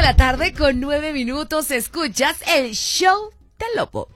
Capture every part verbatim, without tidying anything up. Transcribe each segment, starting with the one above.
la tarde con nueve minutos escuchas el show del lobo.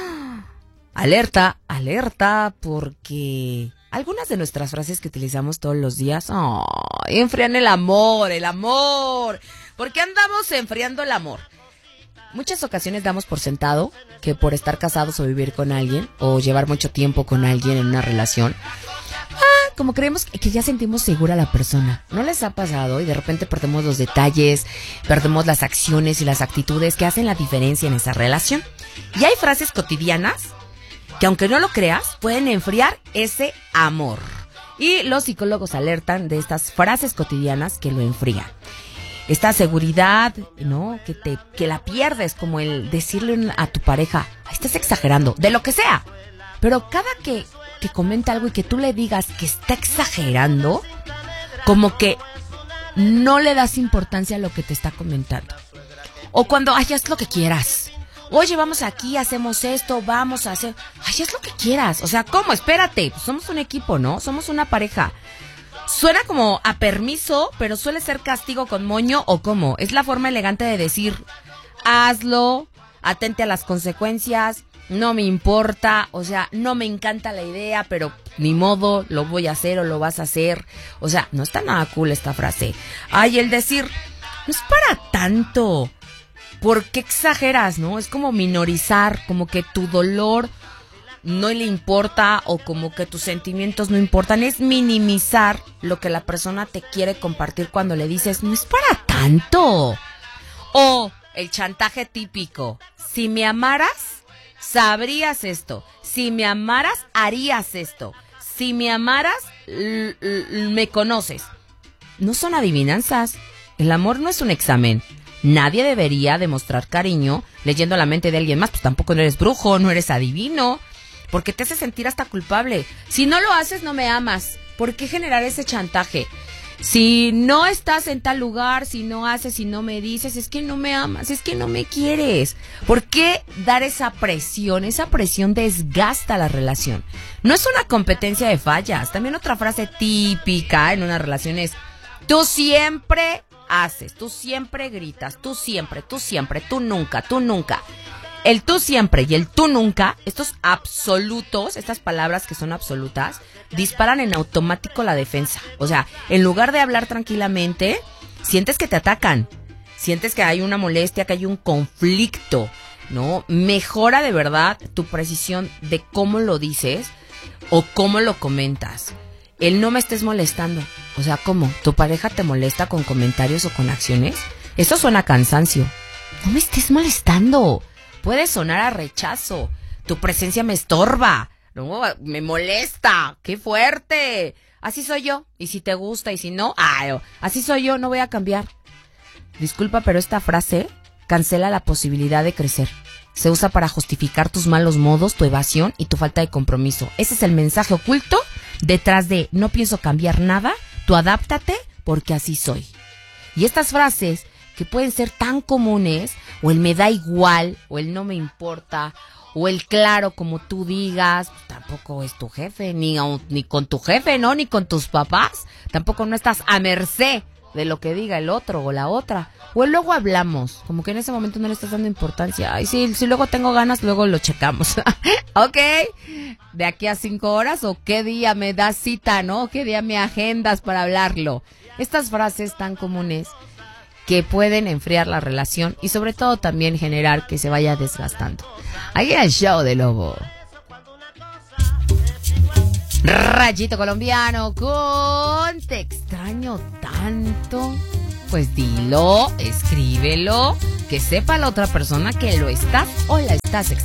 Alerta, alerta, porque algunas de nuestras frases que utilizamos todos los días oh, enfrían el amor, el amor. ¿Por qué andamos enfriando el amor? Muchas ocasiones damos por sentado que por estar casados o vivir con alguien o llevar mucho tiempo con alguien en una relación, ah, como creemos que ya sentimos segura a la persona. ¿No les ha pasado? Y de repente perdemos los detalles, perdemos las acciones y las actitudes que hacen la diferencia en esa relación. Y hay frases cotidianas que, aunque no lo creas, pueden enfriar ese amor. Y los psicólogos alertan de estas frases cotidianas que lo enfrían. Esta seguridad, ¿no? Que te que la pierdes, como el decirle a tu pareja, estás exagerando, de lo que sea. Pero cada que, que comenta algo y que tú le digas que está exagerando, como que no le das importancia a lo que te está comentando. O cuando, ay, haz lo que quieras. Oye, vamos aquí, hacemos esto, vamos a hacer... Ay, haz lo que quieras. O sea, ¿cómo? Espérate, somos un equipo, ¿no? Somos una pareja. Suena como a permiso, pero suele ser castigo con moño o cómo. Es la forma elegante de decir, hazlo, atente a las consecuencias, no me importa, o sea, no me encanta la idea, pero ni modo, lo voy a hacer o lo vas a hacer. O sea, no está nada cool esta frase. Ay, el decir, no es para tanto. ¿Por qué exageras, no? Es como minorizar, como que tu dolor no le importa o como que tus sentimientos no importan. Es minimizar lo que la persona te quiere compartir cuando le dices, no es para tanto. O el chantaje típico, si me amaras, sabrías esto. Si me amaras, harías esto. Si me amaras, l- l- me conoces. No son adivinanzas. El amor no es un examen. Nadie debería demostrar cariño leyendo la mente de alguien más. Pues tampoco no eres brujo, no eres adivino. Porque te hace sentir hasta culpable. Si no lo haces, no me amas. ¿Por qué generar ese chantaje? Si no estás en tal lugar, si no haces, si no me dices, es que no me amas, es que no me quieres. ¿Por qué dar esa presión? Esa presión desgasta la relación. No es una competencia de fallas. También otra frase típica en una relación es, tú siempre haces, tú siempre gritas, tú siempre, tú siempre, tú nunca, tú nunca. El tú siempre y el tú nunca, estos absolutos, estas palabras que son absolutas, disparan en automático la defensa. O sea, en lugar de hablar tranquilamente, sientes que te atacan. Sientes que hay una molestia, que hay un conflicto, ¿no? Mejora de verdad tu precisión de cómo lo dices o cómo lo comentas. El no me estés molestando. O sea, ¿cómo? ¿Tu pareja te molesta con comentarios o con acciones? Eso suena a cansancio. No me estés molestando. Puede sonar a rechazo. Tu presencia me estorba. No, me molesta. ¡Qué fuerte! Así soy yo. Y si te gusta y si no, ay, así soy yo, no voy a cambiar. Disculpa, pero esta frase cancela la posibilidad de crecer. Se usa para justificar tus malos modos, tu evasión y tu falta de compromiso. Ese es el mensaje oculto detrás de no pienso cambiar nada, tú adáptate porque así soy. Y estas frases que pueden ser tan comunes, o el me da igual, o el no me importa, o el claro como tú digas, tampoco es tu jefe, ni, ni con tu jefe, ¿no? Ni con tus papás, tampoco no estás a merced de lo que diga el otro o la otra. O el luego hablamos, como que en ese momento no le estás dando importancia. Ay, sí, si luego tengo ganas, luego lo checamos. Ok, de aquí a cinco horas, o qué día me das cita, ¿no? ¿Qué día me agendas para hablarlo? Estas frases tan comunes que pueden enfriar la relación y sobre todo también generar que se vaya desgastando. Ahí el show de Lobo. Rayito colombiano con te extraño tanto. Pues dilo, escríbelo, que sepa la otra persona que lo estás o la estás extrañando.